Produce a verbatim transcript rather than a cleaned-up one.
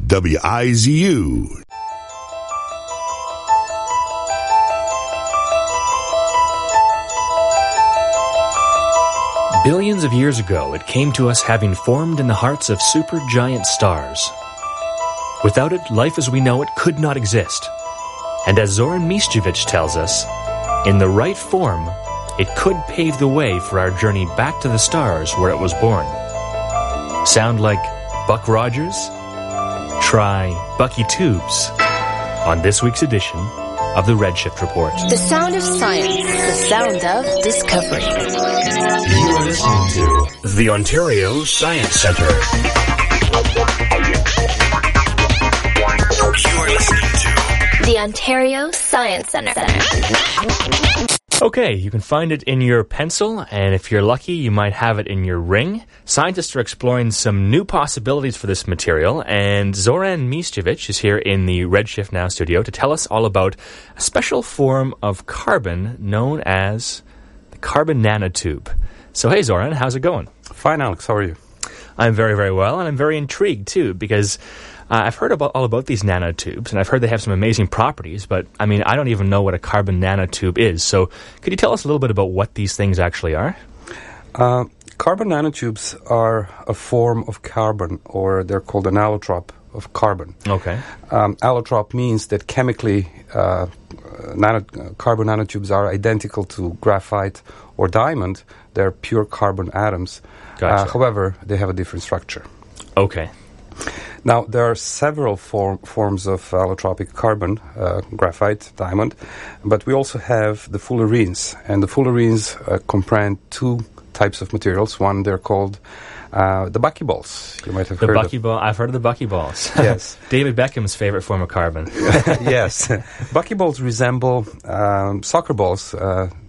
W I Z U. Billions of years ago, it came to us having formed in the hearts of supergiant stars. Without it, life as we know it could not exist. And as Zoran Miščević tells us, in the right form, it could pave the way for our journey back to the stars where it was born. Sound like Buck Rogers? Try Bucky Tubes on this week's edition of the Redshift Report. The sound of science, the sound of discovery. You are listening to the Ontario Science Centre. You are listening to the Ontario Science Centre. Okay, you can find it in your pencil, and if you're lucky, you might have it in your ring. Scientists are exploring some new possibilities for this material, and Zoran Miščević is here in the Redshift Now studio to tell us all about a special form of carbon known as the carbon nanotube. So, hey, Zoran, how's it going? Fine, Alex. How are you? I'm very, very well, and I'm very intrigued, too, because Uh, I've heard about all about these nanotubes, and I've heard they have some amazing properties, but, I mean, I don't even know what a carbon nanotube is. So could you tell us a little bit about what these things actually are? Uh, carbon nanotubes are a form of carbon, or they're called an allotrope of carbon. Okay. Um, allotrope means that chemically uh, nano, uh, carbon nanotubes are identical to graphite or diamond. They're pure carbon atoms. Gotcha. Uh, however, they have a different structure. Okay. Now, there are several form, forms of allotropic carbon, uh, graphite, diamond, but we also have the fullerenes, and the fullerenes uh, comprehend two types of materials. One, they're called uh, the buckyballs. You might have the heard buckyball. I've heard of the buckyballs. Yes. David Beckham's favorite form of carbon. Yes. Buckyballs resemble um, soccer balls. Uh,